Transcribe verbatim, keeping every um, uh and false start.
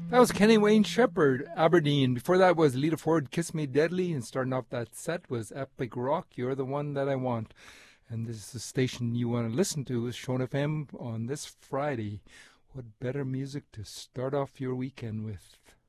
That was Kenny Wayne Shepherd, Aberdeen. Before that was Lita Ford, Kiss Me Deadly. And starting off that set was Epic Rock, You're the One That I Want. And this is the station you want to listen to, is Sean F M on this Friday. What better music to start off your weekend with?